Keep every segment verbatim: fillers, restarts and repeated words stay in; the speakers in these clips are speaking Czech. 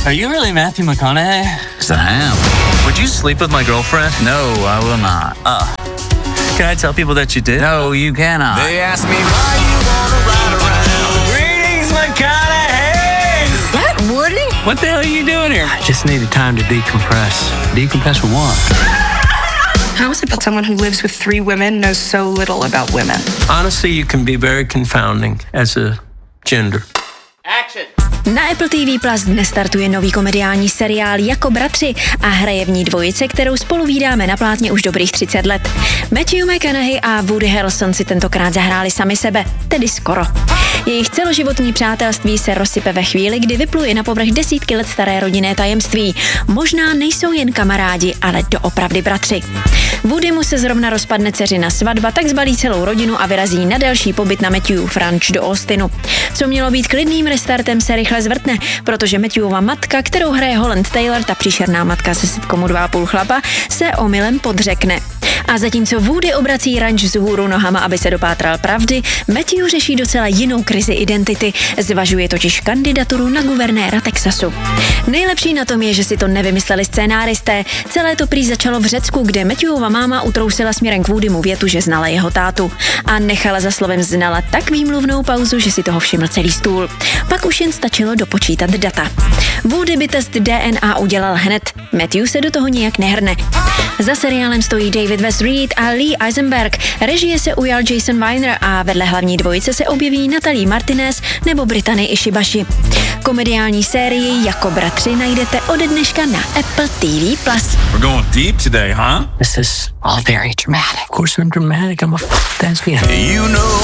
Are you really Matthew McConaughey? Yes, I am. Would you sleep with my girlfriend? No, I will not. Uh, can I tell people that you did? No, you cannot. They ask me why you wanna ride around. Greetings, McConaughey! Is that Woody? What the hell are you doing here? I just needed time to decompress. Decompress for what? How is it that someone who lives with three women knows so little about women? Honestly, you can be very confounding as a gender. Action! Na Apple T V Plus dnes startuje nový komediální seriál Jako bratři a hraje v ní dvojice, kterou spolu vídáme na plátně už dobrých třicet let. Matthew McConaughey a Woody Harrelson si tentokrát zahráli sami sebe, tedy skoro. Jejich celoživotní přátelství se rozsype ve chvíli, kdy vypluje na povrch desítky let staré rodinné tajemství. Možná nejsou jen kamarádi, ale doopravdy bratři. Woodymu se zrovna rozpadne dceřina svatba, tak zbalí celou rodinu a vyrazí na další pobyt na Matthewův ranč do Austinu. Co mělo být klidným restartem, se rychle zvrtne, protože Matthewova matka, kterou hraje Holland Taylor, ta příšerná matka se sitcomu Dva a půl chlapa, se omylem podřekne. A zatímco Woody obrací ranč vzhůru nohama, aby se dopátral pravdy, Matthew řeší docela jinou krizi identity, zvažuje totiž kandidaturu na guvernéra Texasu. Nejlepší na tom je, že si to nevymysleli scénáristé. Celé to prý začalo v Řecku, kde Matthewova máma utrousila směrem k Woodymu větu, že znala jeho tátu a nechala za slovem znala tak výmluvnou pauzu, že si toho všiml celý stůl. Pak už jen stačilo dopočítat data. Woody by test D N A udělal hned, Matthew se do toho nijak nehrne. Za seriálem stojí David West Reed a Lee Eisenberg, režie se ujal Jason Weiner a vedle hlavní dvojice se objeví Natalie Martinez nebo Brittany Ishibashi. Komediální sérii Jako bratři najdete ode dneška na Apple T V Plus. We're going deep today, huh? This is all very dramatic. Of course I'm dramatic. I'm a f- thespian. You know.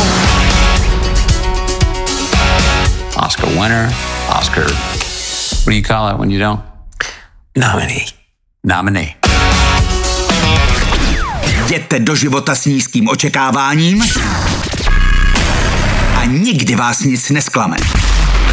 Oscar winner, Oscar, what do you call it when you don't? Nominee. Nominee. Jděte do života s nízkým očekáváním a nikdy vás nic nesklame.